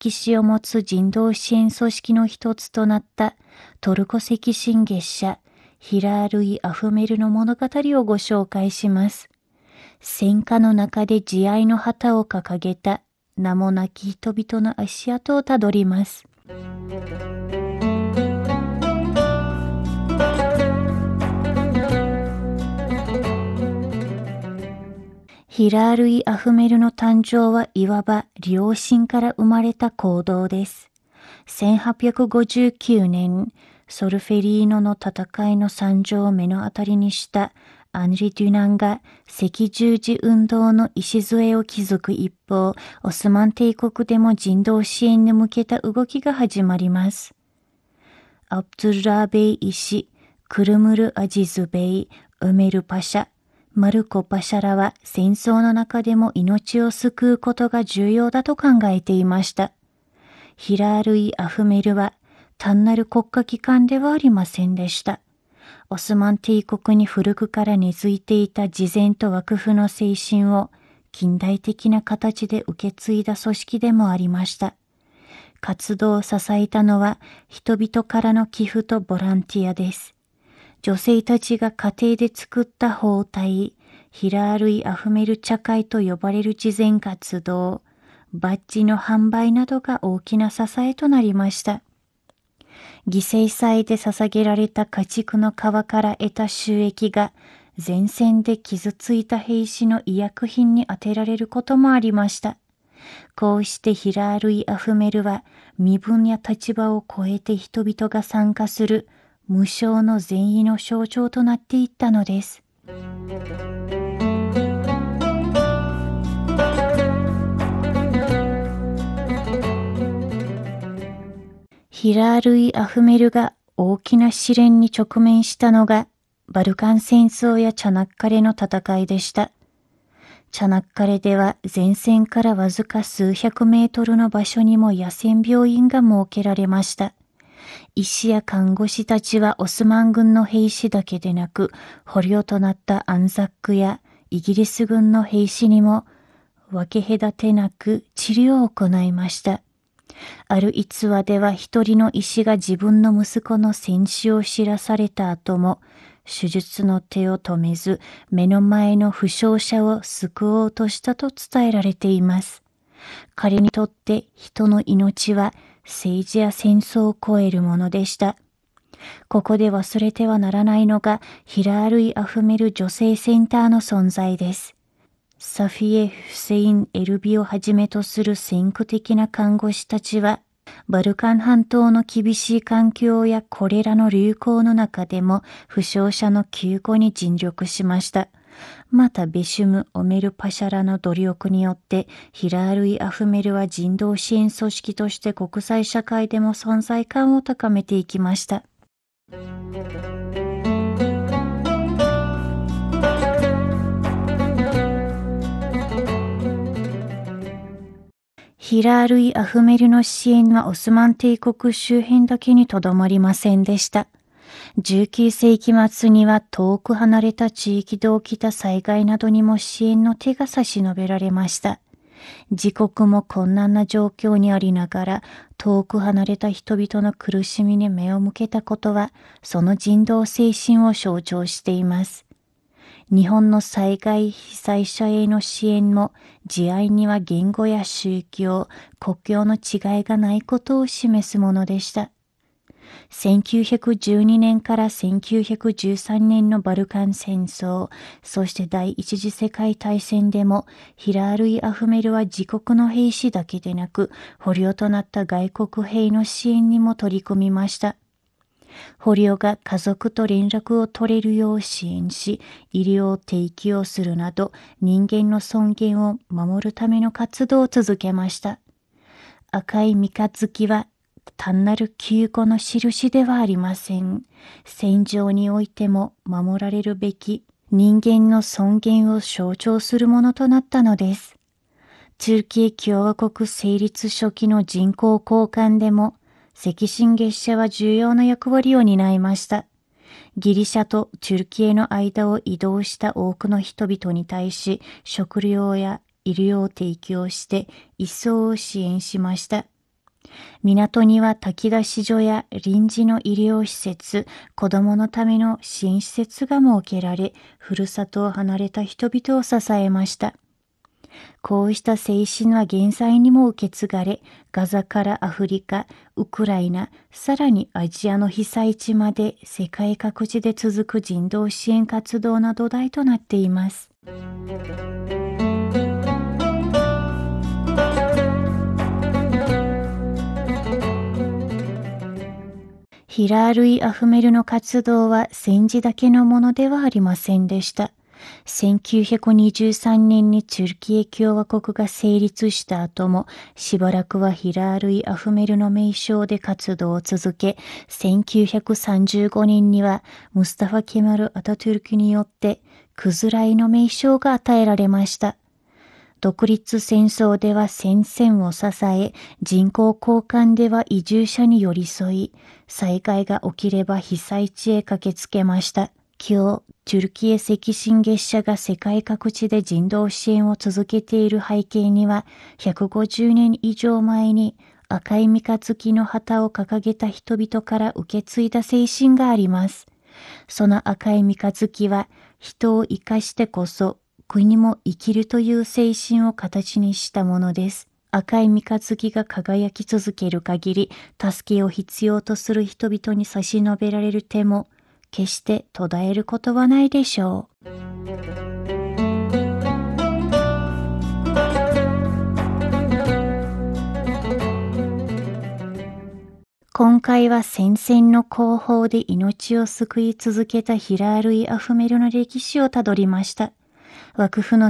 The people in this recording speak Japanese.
歴史を持つ人道支援組織の一つとなったトルコ赤新月社ヒラールイ・アフメルの物語をご紹介します。戦火の中で慈愛の旗を掲げた名もなき人々の足跡をたどります。ヒラールイ・アフメルの誕生はいわば良心から生まれた行動です。1859年、ソルフェリーノの戦いの惨状を目の当たりにしたアンリ・デュナンが赤十字運動の礎を築く一方、オスマン帝国でも人道支援に向けた動きが始まります。アブドゥルラーベイ医師、クルムル・アジズベイ、ウメル・パシャ、マルコ・パシャらは戦争の中でも命を救うことが重要だと考えていました。ヒラールイ・アフメルは単なる国家機関ではありませんでした。オスマン帝国に古くから根付いていた慈善と枠譜の精神を近代的な形で受け継いだ組織でもありました。活動を支えたのは人々からの寄付とボランティアです。女性たちが家庭で作った包帯、ヒラールイ・アフメル茶会と呼ばれる慈善活動、バッジの販売などが大きな支えとなりました。犠牲祭で捧げられた家畜の皮から得た収益が前線で傷ついた兵士の医薬品に充てられることもありました。こうしてヒラールイ・アフメルは身分や立場を超えて人々が参加する無償の善意の象徴となっていったのです。ヒラールイ・アフメルが大きな試練に直面したのがバルカン戦争やチャナッカレの戦いでした。チャナッカレでは前線からわずか数百メートルの場所にも野戦病院が設けられました。医師や看護師たちはオスマン軍の兵士だけでなく、捕虜となったアンザックやイギリス軍の兵士にも分け隔てなく治療を行いました。ある逸話では一人の医師が自分の息子の戦死を知らされた後も、手術の手を止めず、目の前の負傷者を救おうとしたと伝えられています。彼にとって人の命は政治や戦争を超えるものでした。ここで忘れてはならないのがヒラールイ・アフメル女性センターの存在です。サフィエ・フセイン・エルビをはじめとする先駆的な看護師たちは、バルカン半島の厳しい環境やコレラの流行の中でも負傷者の救護に尽力しました。またベシュム・オメル・パシャらの努力によってヒラールイ・アフメルは人道支援組織として国際社会でも存在感を高めていきました。ヒラールイ・アフメルの支援はオスマン帝国周辺だけにとどまりませんでした。19世紀末には遠く離れた地域で起きた災害などにも支援の手が差し伸べられました。自国も困難な状況にありながら遠く離れた人々の苦しみに目を向けたことはその人道精神を象徴しています。日本の災害被災者への支援も慈愛には言語や宗教、国境の違いがないことを示すものでした。1912年から1913年のバルカン戦争、そして第一次世界大戦でもヒラールイ・アフメルは自国の兵士だけでなく捕虜となった外国兵の支援にも取り組みました。捕虜が家族と連絡を取れるよう支援し、医療を提供するなど人間の尊厳を守るための活動を続けました。赤い三日月は単なる救護の印ではありません。戦場においても守られるべき人間の尊厳を象徴するものとなったのです。トルキエ共和国成立初期の人口交換でも赤新月社は重要な役割を担いました。ギリシャとトルキエの間を移動した多くの人々に対し食料や医療を提供して一層を支援しました。 港には炊き出し所や臨時の医療施設、子供のための支援施設が設けられ、ふるさとを離れた人々を支えました。こうした精神は現在にも受け継がれ、ガザからアフリカ、ウクライナ、さらにアジアの被災地まで世界各地で続く人道支援活動の土台となっています。ヒラールイ・アフメルの活動は戦時だけのものではありませんでした。1923年にチュルキエ共和国が成立した後も、しばらくはヒラールイ・アフメルの名称で活動を続け、1935年にはムスタファ・ケマル・アタトゥルクによってクズライの名称が与えられました。独立戦争では戦線を支え、人口交換では移住者に寄り添い、災害が起きれば被災地へ駆けつけました。今日、トゥルキエ赤新月社が世界各地で人道支援を続けている背景には、150年以上前に赤い三日月の旗を掲げた人々から受け継いだ精神があります。その赤い三日月は、人を生かしてこそ、国も生きるという精神を形にしたものです。赤い三日月が輝き続ける限り、助けを必要とする人々に差し伸べられる手も、決して途絶えることはないでしょう。今回は戦線の後方で命を救い続けたヒラールイ・アフメルの歴史をたどりました。枠譜の